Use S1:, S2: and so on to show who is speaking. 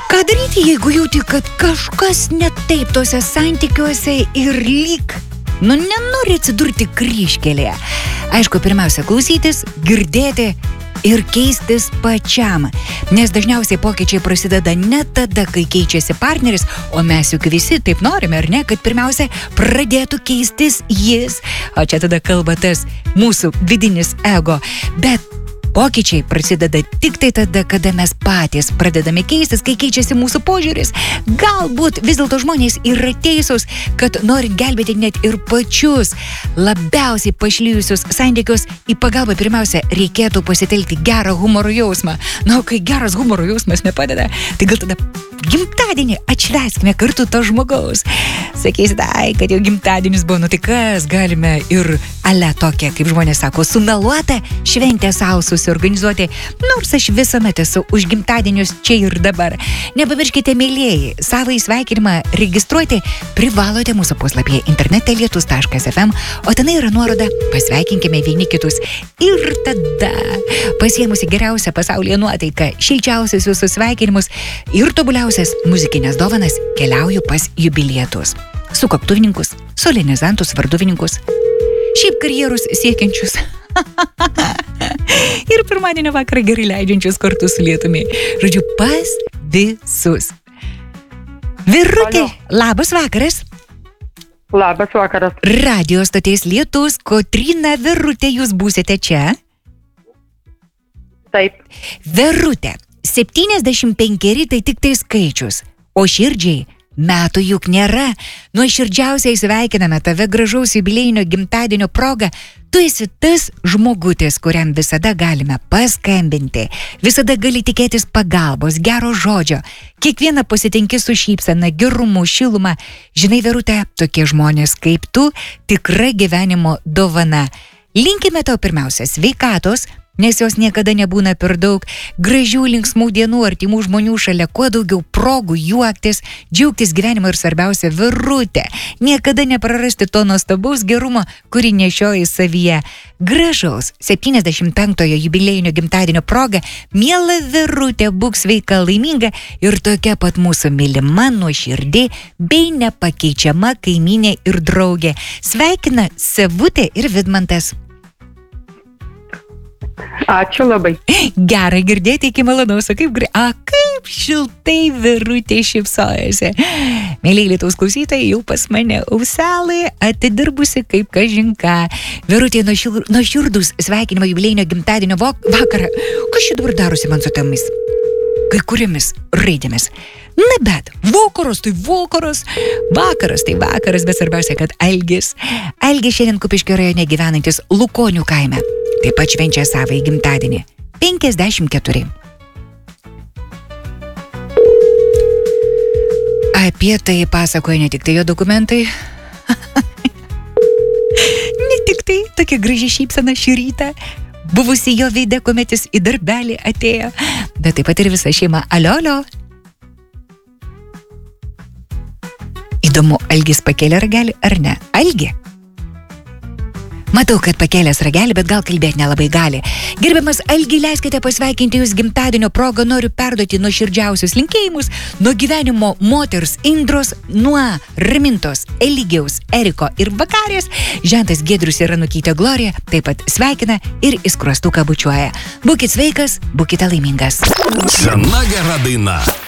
S1: Ką daryti, jeigu jauti, kad kažkas ne taip tose santykiuose ir lyg, nenori atsidurti kryžkelėje? Aišku, pirmiausia, klausytis, girdėti ir keistis pačiam. Nes dažniausiai pokyčiai prasideda ne tada, kai keičiasi partneris, o mes juk visi taip norime, ar ne, kad pirmiausia pradėtų keistis jis. O čia tada kalba tas mūsų vidinis ego. Bet pokyčiai prasideda tik tai tada, kada mes patys pradedame keistis, kai keičiasi mūsų požiūris. Galbūt vis dėlto žmonės yra teisūs, kad norint gelbėti net ir pačius labiausiai pašlijusius santykius, į pagalbą pirmiausia reikėtų pasitelkti gerą humoro jausmą. Na, o kai geras humoro jausmas nepadeda, tai gal tada gimtadienį atšvęskime kartu to žmogaus. Sakysite, kad jau gimtadienis buvo, tai kas, galime ir ale tokia, kaip žmonės sako, sumeluota šventę savo susiorganizuoti, nors aš visuomet esu už gimtadienius čia ir dabar. Nepamirškite, mėlieji, savo įsveikinimą registruoti privalote mūsų puslapyje internete lietus.fm, o tenai yra nuoroda pasveikinkime vieni kitus. Ir tada, pasiėmusi geriausią pasaulyje nuotaiką, šilčiausius jūsų sveikinimus ir tobuliausias muzikinės dovanas, keliauju pas jubilietus. Sukaktuvininkus, solenizantus, varduvininkus, šiaip karjerus siekiančius ir pirmadienio vakarą gerai leidžiančius kartu su lietumi. Žodžiu, pas visus. Virutė, labas vakaras.
S2: Labas vakaras.
S1: Radio stoties Lietus, Kotryna, Virutė, jūs būsite čia?
S2: Taip.
S1: Virutė, 75 tai tik tai skaičius, o širdžiai metų juk nėra. Nuoširdžiausiai sveikiname tave gražaus jubiliejinio gimtadienio proga. Tu esi tas žmogutis, kuriam visada galime paskambinti. Visada gali tikėtis pagalbos, gero žodžio. Kiekvieną pasitinki su šypsena, gerumu, šiluma. Žinai, Virutė, tokie žmonės kaip tu tikra gyvenimo dovana. Linkime tau pirmiausia sveikatos, nes jos niekada nebūna per daug, gražių linksmų dienų, artimų žmonių šalia, kuo daugiau progų juoktis, džiaugtis gyvenimą ir svarbiausia, Virutė, niekada neprarasti to nuostabaus gerumo, kurį nešioji savyje. Gražaus 75-ojo jubiliejinio gimtadienio proga, miela Virutė, būk sveika, laiminga ir tokia pat mūsų mylima, nuoširdi bei nepakeičiama kaimynė ir draugė. Sveikina Sevutė ir Vidmantas.
S2: Ačiū labai.
S1: Gerai girdėti, iki malonaus, kaip šiltai Virutė šypsojasi. Mėlyje Lietuvos klausytojai, jau pas mane auselai atidirbusi kaip kažinka. Virutė, nuoširdūs sveikinimą jubiliejinio gimtadienio vakarą. Kas čia dabar darosi man su tomis kai kuriomis raidėmis? Na bet, vakaras tai vakaras, bet svarbiausia, kad Algis šiandien Kupiškio rajone gyvenantis Lukonių kaime taip pat švenčia savąjį gimtadienį. 54. Apie tai pasakoja ne tik tai jo dokumentai, ne tik tai tokia graži šypsena šį rytą, buvusi jo veide, kuomet jis į darbelį atėjo, bet taip pat ir visa šeima. Alio. Įdomu, Algis pakėlė ragelį ar ne? Algi? Matau, kad pakėlęs ragelį, bet gal kalbėti nelabai gali. Gerbiamas Algi, leiskite pasveikinti jūs gimtadienio progą, noriu perduoti nuoširdžiausius linkėjimus nuo gyvenimo moters Indros, nuo Ramintos, Eligijaus, Eriko ir Vakarės. Žentas Giedrius ir Anukytė Glorija taip pat sveikina ir į skruostuką bučiuoja. Būkit sveikas, būkite laimingas.
S3: Sena gera daina.